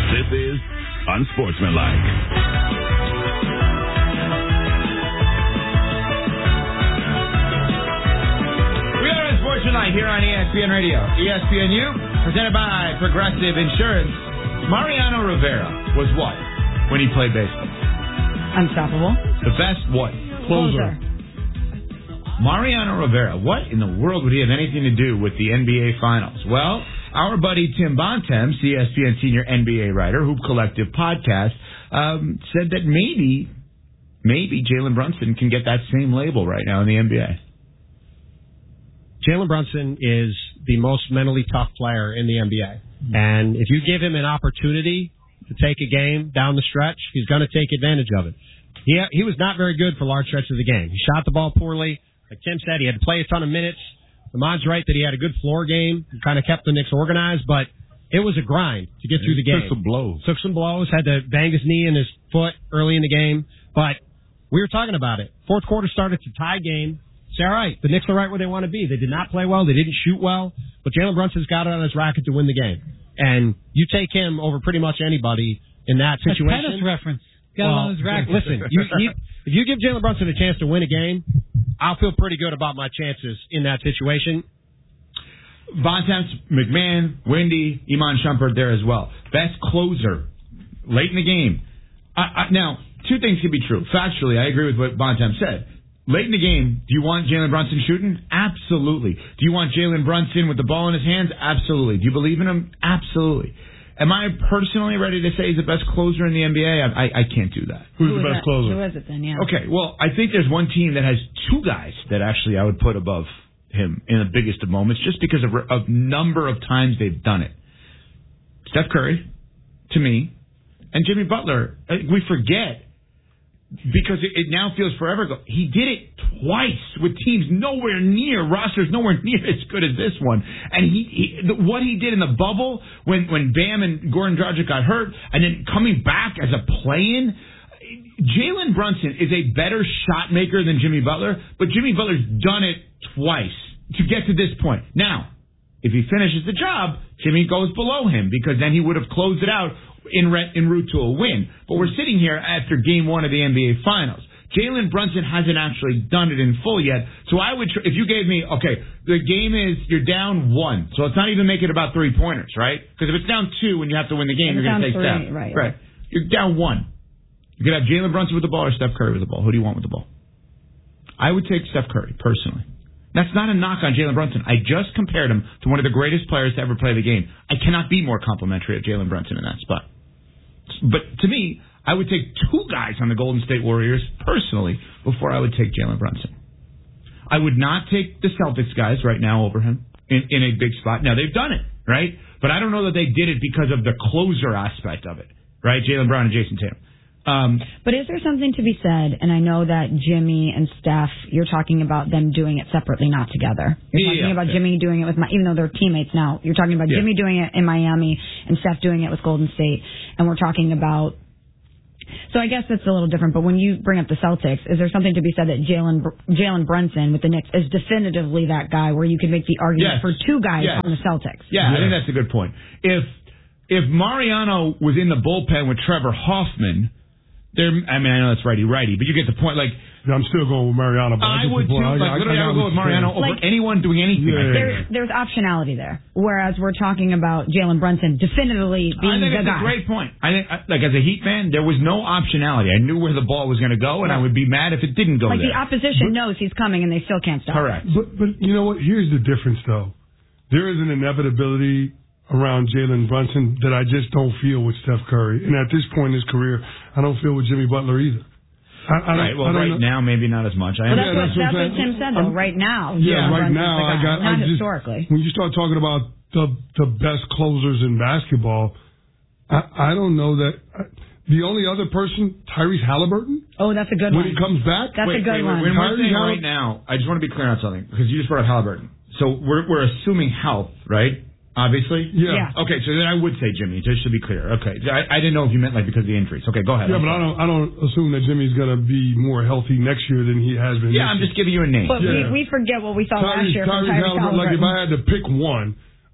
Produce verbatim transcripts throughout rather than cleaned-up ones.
This is Unsportsmanlike. We are Unsportsmanlike here on E S P N Radio. E S P N U, presented by Progressive Insurance. Mariano Rivera was what when he played baseball? Unstoppable. The best what? Closer. Mariano Rivera, what in the world would he have anything to do with the N B A Finals? Well, our buddy Tim Bontemps, E S P N senior N B A writer, Hoop Collective podcast, um, said that maybe, maybe Jalen Brunson can get that same label right now in the N B A. Jalen Brunson is the most mentally tough player in the N B A. And if you give him an opportunity to take a game down the stretch, he's going to take advantage of it. He, he was not very good for large stretches of the game. He shot the ball poorly. Like Tim said, he had to play a ton of minutes. Lamon's right that he had a good floor game. He kind of kept the Knicks organized, but it was a grind to get through the game. Took some blows. Took some blows, had to bang his knee and his foot early in the game. But we were talking about it. Fourth quarter started to tie game. Say, all right, the Knicks are right where they want to be. They did not play well. They didn't shoot well. But Jalen Brunson's got it on his racket to win the game. And you take him over pretty much anybody in that situation. A tennis reference. Got well, it on his racket. Listen, you, you, if you give Jalen Brunson a chance to win a game, I'll feel pretty good about my chances in that situation. Bontemps, McMahon, Wendy, Iman Shumpert there as well. Best closer late in the game. I, I, now, two things can be true. Factually, I agree with what Bontemps said. Late in the game, do you want Jalen Brunson shooting? Absolutely. Do you want Jalen Brunson with the ball in his hands? Absolutely. Do you believe in him? Absolutely. Am I personally ready to say he's the best closer in the N B A? I, I, I can't do that. Who's Who the best that? closer? Who is it then, yeah. Okay, well, I think there's one team that has two guys that actually I would put above him in the biggest of moments just because of of number of times they've done it. Steph Curry, to me, and Jimmy Butler. We forget because it, it now feels forever ago. He did it twice with teams nowhere near, rosters nowhere near as good as this one. And he, he the, what he did in the bubble when, when Bam and Goran Dragic got hurt and then coming back as a play-in, Jalen Brunson is a better shot maker than Jimmy Butler, but Jimmy Butler's done it twice to get to this point. Now, if he finishes the job, Jimmy goes below him because then he would have closed it out in, re- in route to a win. But we're sitting here after game one of the N B A Finals. Jalen Brunson hasn't actually done it in full yet. So I would, tr- if you gave me, okay, the game is, you're down one. So let's not even make it about three pointers, right? Because if it's down two and you have to win the game, It's you're going to down take three, Steph. right, Right. You're down one. You could have Jalen Brunson with the ball or Steph Curry with the ball. Who do you want with the ball? I would take Steph Curry, personally. That's not a knock on Jalen Brunson. I just compared him to one of the greatest players to ever play the game. I cannot be more complimentary of Jalen Brunson in that spot. But to me, I would take two guys on the Golden State Warriors, personally, before I would take Jalen Brunson. I would not take the Celtics guys right now over him in, in a big spot. Now, they've done it, right? But I don't know that they did it because of the closer aspect of it, right? Jalen Brown and Jason Tatum. Um, but is there something to be said, and I know that Jimmy and Steph, you're talking about them doing it separately, not together. You're talking yeah, about yeah. Jimmy doing it with, my, even though they're teammates now, you're talking about yeah. Jimmy doing it in Miami and Steph doing it with Golden State, and we're talking about, so I guess it's a little different, but when you bring up the Celtics, is there something to be said that Jalen Jalen Brunson with the Knicks is definitively that guy where you could make the argument yes. for two guys yes. on the Celtics? Yeah, yeah, I think that's a good point. If if Mariano was in the bullpen with Trevor Hoffman, there, I mean, I know that's righty-righty, but you get the point. Like, I'm still going with Mariano. But I, I would, too. I, Like, I, literally, I, I would go with Mariano over like, anyone doing anything. Yeah. There, there's optionality there, whereas we're talking about Jalen Brunson definitively being I think the that's guy. a great point. I think, like, as a Heat fan, there was no optionality. I knew where the ball was going to go, and I would be mad if it didn't go like there. the opposition knows he's coming, and they still can't stop. Correct. But, but you know what? Here's the difference, though. There is an inevitability around Jalen Brunson that I just don't feel with Steph Curry. And at this point in his career, I don't feel with Jimmy Butler either. I, I right. Well, right know. now, maybe not as much. I Well, that's, Yeah, what, that's what that's I'm what Tim said, though. I'm- Right now, Yeah, Jalen right Brunson's now, the guy, I got. not I just, historically. When you start talking about the the best closers in basketball, I, I don't know that. I, the only other person, Tyrese Halliburton, Oh, that's a good when one. he comes back. That's wait, a good wait, one. wait, when we're Tyrese saying Hall- right now, I just want to be clear on something, because you just brought up Halliburton. So we're we're assuming health, right? Obviously? Yeah. Yeah. Okay, so then I would say Jimmy, just to be clear. Okay. I, I didn't know if you meant like because of the injuries. Okay, go ahead. Yeah, I'm but I sorry. don't. I don't assume that Jimmy's going to be more healthy next year than he has been. Yeah, this I'm year. just giving you a name. But Yeah. we, we forget what we saw last Tyrese, year from Tyrese Tyrese Halliburton. Like if Halliburton. I had to pick one,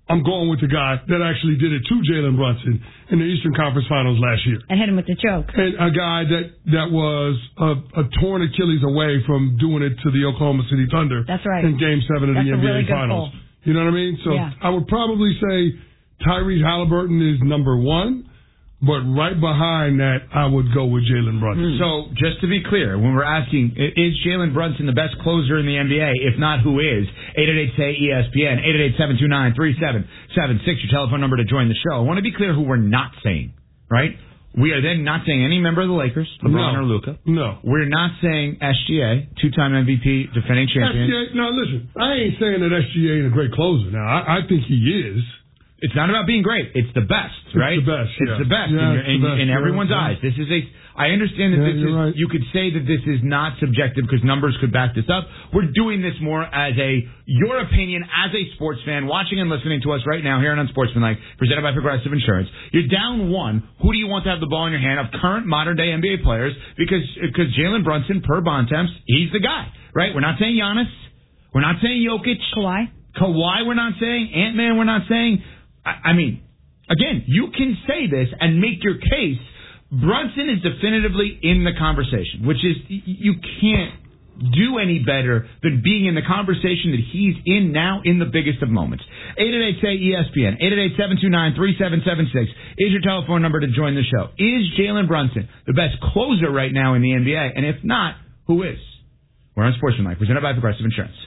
I'm going with the guy that actually did it to Jalen Brunson in the Eastern Conference Finals last year. And hit him with the choke. And a guy that, that was a, a torn Achilles away from doing it to the Oklahoma City Thunder. That's right. In Game seven of That's the N B A really Finals. Pull. You know what I mean? So yeah. I would probably say Tyrese Halliburton is number one. But right behind that, I would go with Jalen Brunson. So, just to be clear, when we're asking, is Jalen Brunson the best closer in the N B A? If not, who is? eight eight eight, S A Y, E S P N, eight eight eight, seven two nine, three seven seven six, your telephone number to join the show. I want to be clear who we're not saying, right? We are then not saying any member of the Lakers, LeBron no. or Luka. No. We're not saying S G A, two-time M V P, defending champion. S G A, now, listen, I ain't saying that S G A ain't a great closer. Now, I, I think he is. It's not about being great. It's the best, right? It's the best. It's yeah. the best, yeah, in, your, it's in, the best in yeah, everyone's yeah. eyes. This is a. I understand that yeah, this is. Right. You could say that this is not subjective because numbers could back this up. We're doing this more as a your opinion as a sports fan watching and listening to us right now here on Unsportsmanlike, presented by Progressive Insurance. You're down one. Who do you want to have the ball in your hand of current modern day N B A players? Because because Jalen Brunson per Bontemps, he's the guy, right? We're not saying Giannis. We're not saying Jokic. Kawhi. Kawhi. We're not saying Ant-Man. We're not saying. I, I mean. Again, you can say this and make your case. Brunson is definitively in the conversation, which is you can't do any better than being in the conversation that he's in now in the biggest of moments. eight eight eight, S A Y, E S P N, eight eight eight, seven two nine, three seven seven six is your telephone number to join the show. Is Jalen Brunson the best closer right now in the N B A? And if not, who is? We're on Sportsmanlike, presented by Progressive Insurance.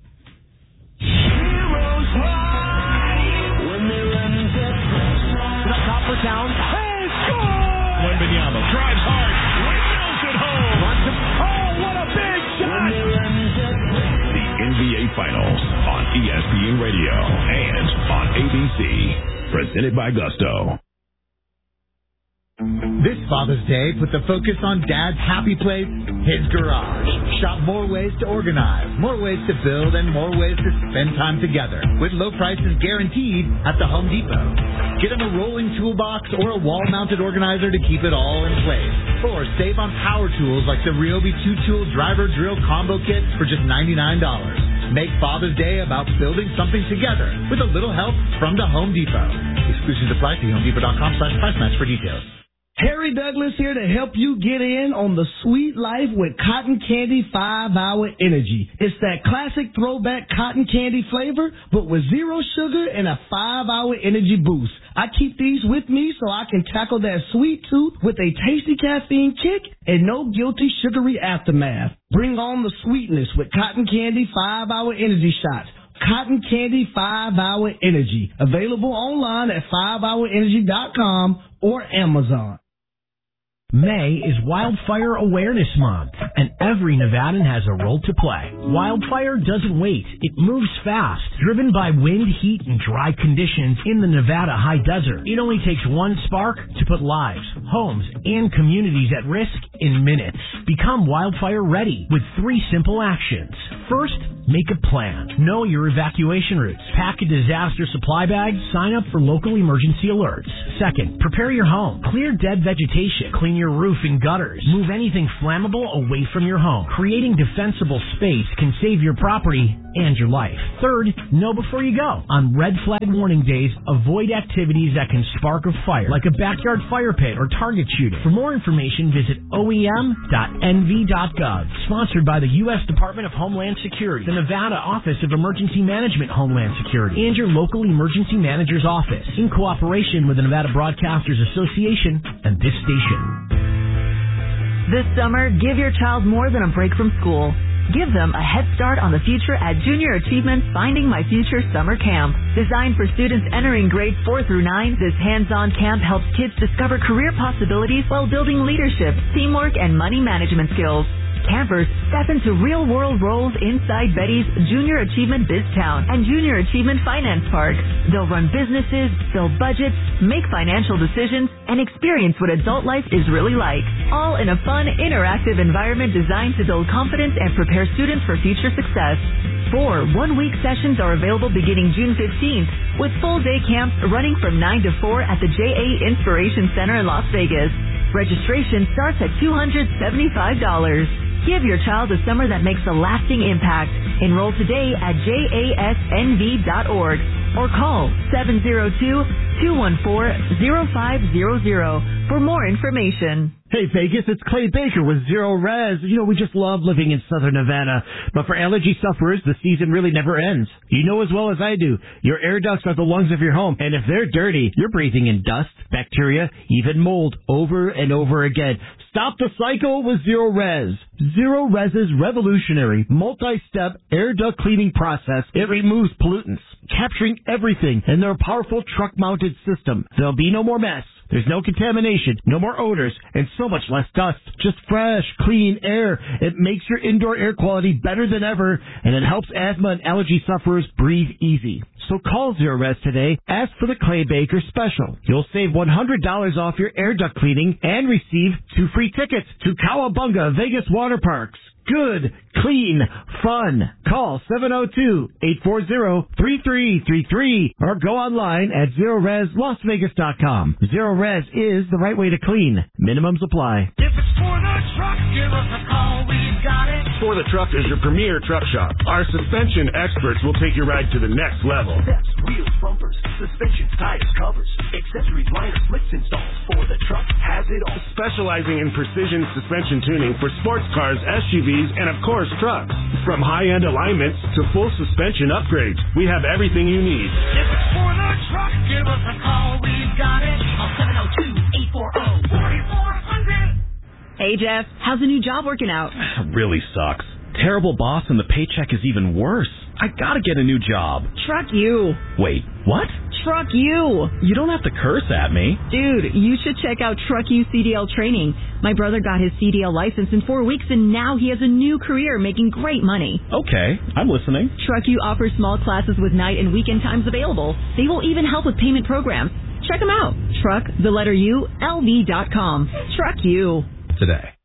Down and score! Wembanyama drives hard, windmills it home. Oh, what a big shot! The N B A Finals on E S P N Radio and on A B C. Presented by Gusto. This Father's Day, put the focus on Dad's happy place, his garage. Shop more ways to organize, more ways to build, and more ways to spend time together. With low prices guaranteed at the Home Depot. Get him a rolling toolbox or a wall-mounted organizer to keep it all in place. Or save on power tools like the Ryobi two-tool driver drill combo kit for just ninety-nine dollars. Make Father's Day about building something together with a little help from the Home Depot. Exclusive apply. See homedepot.com slash price match for details. Harry Douglas here to help you get in on the sweet life with Cotton Candy five hour Energy. It's that classic throwback cotton candy flavor, but with zero sugar and a five hour energy boost. I keep these with me so I can tackle that sweet tooth with a tasty caffeine kick and no guilty sugary aftermath. Bring on the sweetness with Cotton Candy five hour Energy shots. Cotton Candy five hour Energy. Available online at five hour energy dot com or Amazon. May is Wildfire Awareness Month, and every Nevadan has a role to play. Wildfire doesn't wait. It moves fast. Driven by wind, heat, and dry conditions in the Nevada high desert, it only takes one spark to put lives, homes, and communities at risk in minutes. Become wildfire ready with three simple actions. First, make a plan. Know your evacuation routes. Pack a disaster supply bag. Sign up for local emergency alerts. Second, prepare your home. Clear dead vegetation. Clean your roof and gutters. Move anything flammable away from your home. Creating defensible space can save your property and your life. Third, know before you go. On red flag warning days, avoid activities that can spark a fire, like a backyard fire pit or target shooting. For more information, visit O E M dot N V dot gov. Sponsored by the U S Department of Homeland Security, the Nevada Office of Emergency Management Homeland Security, and your local emergency manager's office, in cooperation with the Nevada Broadcasters Association and this station. This summer, give your child more than a break from school. Give them a head start on the future at Junior Achievement's Finding My Future Summer Camp. Designed for students entering grades four through nine, this hands-on camp helps kids discover career possibilities while building leadership, teamwork, and money management skills. Campers step into real-world roles inside Betty's Junior Achievement BizTown and Junior Achievement Finance Park. They'll run businesses, build budgets, make financial decisions, and experience what adult life is really like. All in a fun, interactive environment designed to build confidence and prepare students for future success. Four one-week sessions are available beginning June fifteenth, with full-day camps running from nine to four at the J A Inspiration Center in Las Vegas. Registration starts at two hundred seventy-five dollars. Give your child a summer that makes a lasting impact. Enroll today at J A S N V dot org. or call seven zero two, two one four, zero five zero zero for more information. Hey Vegas, it's Clay Baker with Zero Res. You know, we just love living in Southern Nevada. But for allergy sufferers, the season really never ends. You know as well as I do, your air ducts are the lungs of your home. And if they're dirty, you're breathing in dust, bacteria, even mold over and over again. Stop the cycle with Zero Res. Zero Res's revolutionary multi-step air duct cleaning process. It removes pollutants, capturing everything in their powerful truck-mounted system. There'll be no more mess. There's no contamination, no more odors, and so much less dust. Just fresh, clean air. It makes your indoor air quality better than ever, and it helps asthma and allergy sufferers breathe easy. So call Zero Res today. Ask for the Clay Baker special. You'll save one hundred dollars off your air duct cleaning and receive two free tickets to Cowabunga Vegas Water Parks. Good, clean, fun. Call seven oh two, eight four zero, three three three three or go online at zero res las vegas dot com. Zero Res is the right way to clean. Minimums apply. If it's for the truck, give us a call. We got it. For the Truck is your premier truck shop. Our suspension experts will take your ride to the next level. Steps, wheels, bumpers, suspension, tires, covers, accessories, liners, slicks, installs. For the Truck has it all. Specializing in precision suspension tuning for sports cars, S U Vs, and of course trucks. From high-end alignments to full suspension upgrades, we have everything you need. If it's for the truck, give us a call. We got it. Call seven oh two, eight four zero, four four zero zero. Hey, Jeff, how's the new job working out? Really sucks. Terrible boss and the paycheck is even worse. I gotta get a new job. Truck you. Wait, what? Truck you. You don't have to curse at me. Dude, you should check out Truck You C D L training. My brother got his C D L license in four weeks and now he has a new career making great money. Okay, I'm listening. Truck You offers small classes with night and weekend times available. They will even help with payment programs. Check them out. Truck, the letter U, L V dot com. Truck You. Today.